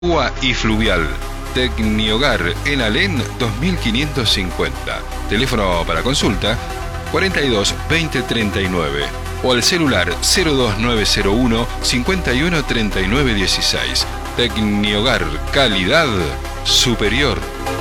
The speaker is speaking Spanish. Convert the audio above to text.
Agua y fluvial. Tecnihogar en Alén 2550. Teléfono para consulta 42 20 39 o al celular 02901 51 39 16. Tecnihogar, calidad superior.